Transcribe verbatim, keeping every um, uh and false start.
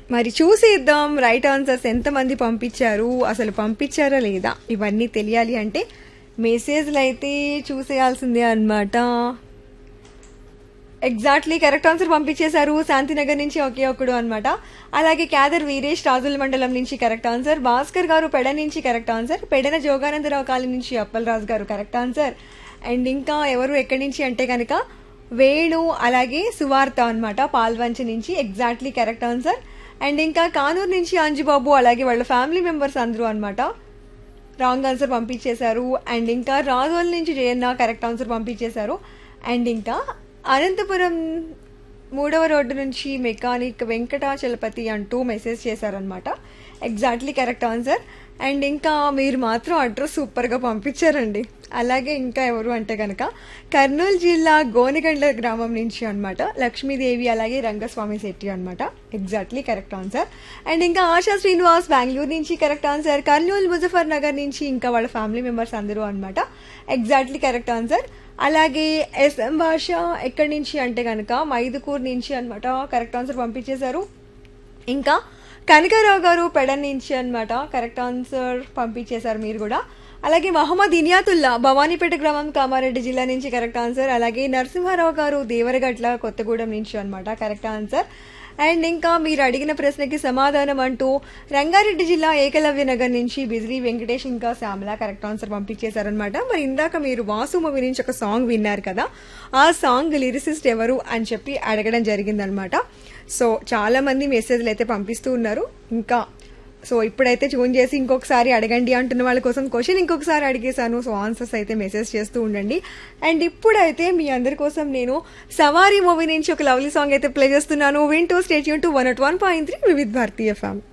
మరి చూసేద్దాం right answers ఎంతమంది పంపించారు, అసలు పంపించారా లేదా ఇవన్నీ తెలియాలి అంటే మెసేజ్లు అయితే చూసేయాల్సిందే అన్నమాట. ఎగ్జాక్ట్లీ కరెక్ట్ ఆన్సర్ పంపించేశారు శాంతినగర్ నుంచి ఒకే ఒక్కడు అనమాట. అలాగే క్యాదర్ వీరేష్ రాజుల మండలం నుంచి కరెక్ట్ ఆన్సర్. భాస్కర్ గారు పెడ నుంచి కరెక్ట్ ఆన్సర్. పెడన జోగానందరావు కాలి నుంచి అప్పలరాజు గారు కరెక్ట్ ఆన్సర్. అండ్ ఇంకా ఎవరు ఎక్కడి నుంచి అంటే కనుక వేణు అలాగే సువార్త అనమాట పాల్వంచ నుంచి ఎగ్జాక్ట్లీ కరెక్ట్ ఆన్సర్. అండ్ ఇంకా కానూరు నుంచి అంజుబాబు అలాగే వాళ్ళ ఫ్యామిలీ మెంబర్స్ అందరూ అనమాట రాంగ్ ఆన్సర్ పంపించేశారు. అండ్ ఇంకా రాజోల్ నుంచి జయన్న కరెక్ట్ ఆన్సర్ పంపించేశారు. అండ్ ఇంకా అనంతపురం మూడవ రోడ్డు నుంచి మెకానిక్ వెంకటాచలపతి అంటూ మెసేజ్ చేశారనమాట ఎగ్జాక్ట్లీ కరెక్ట్ ఆన్సర్. అండ్ ఇంకా మీరు మాత్రం అడ్రస్ సూపర్గా పంపించారండి. అలాగే ఇంకా ఎవరు అంటే కనుక కర్నూలు జిల్లా గోనెగండ్ల గ్రామం నుంచి అనమాట లక్ష్మీదేవి అలాగే రంగస్వామి శెట్టి అనమాట ఎగ్జాక్ట్లీ కరెక్ట్ ఆన్సర్. అండ్ ఇంకా ఆశా శ్రీనివాస్ బెంగళూరు నుంచి కరెక్ట్ ఆన్సర్. కర్నూలు ముజఫర్ నగర్ నుంచి ఇంకా వాళ్ళ ఫ్యామిలీ మెంబర్స్ అందరూ అనమాట ఎగ్జాక్ట్లీ కరెక్ట్ ఆన్సర్. అలాగే ఎస్ఎం భాష ఎక్కడి నుంచి అంటే కనుక మైదుకూరు నుంచి అనమాట కరెక్ట్ ఆన్సర్ పంపించేశారు. ఇంకా కనకారావు గారు పెడ నుంచి అనమాట కరెక్ట్ ఆన్సర్ పంపించేశారు మీరు కూడా. అలాగే మహమ్మద్ ఇనియాతుల్లా భవానీపేట గ్రామం కామారెడ్డి జిల్లా నుంచి కరెక్ట్ ఆన్సర్. అలాగే నరసింహారావు గారు దేవరగట్ల కొత్తగూడెం నుంచి అనమాట కరెక్ట్ ఆన్సర్. అండ్ ఇంకా మీరు అడిగిన ప్రశ్నకి సమాధానం అంటూ రంగారెడ్డి జిల్లా ఏకలవ్య నగర్ నుంచి బిజిలీ వెంకటేష్ ఇంకా శ్యామల కరెక్ట్ ఆన్సర్ పంపించేశారనమాట. మరి ఇందాక మీరు వాసు మూవీ నుంచి ఒక సాంగ్ విన్నారు కదా, ఆ సాంగ్ లిరిసిస్ట్ ఎవరు అని చెప్పి అడగడం జరిగిందనమాట. సో చాలా మంది మెసేజ్లు అయితే పంపిస్తూ ఉన్నారు. ఇంకా సో ఇప్పుడైతే ట్యూన్ చేసి ఇంకొకసారి అడగండి అంటున్న వాళ్ళ కోసం క్వశ్చన్ ఇంకొకసారి అడిగేశాను. సో ఆన్సర్స్ అయితే మెసేజ్ చేస్తూ ఉండండి. అండ్ ఇప్పుడైతే మీ అందరి కోసం నేను సవారీ మూవీ నుంచి ఒక లవ్లీ సాంగ్ అయితే ప్లే చేస్తున్నాను. వింటూ stay tune to one not one point three Vividh Bharati FM.